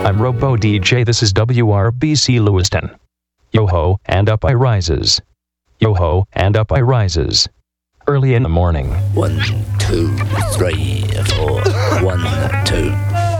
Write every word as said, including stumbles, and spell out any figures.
I'm Robo D J, this is W R B C Lewiston. Yo-ho, and up I rises. Yo-ho, and up I rises. Early in the morning. One, two, three, four. One, two.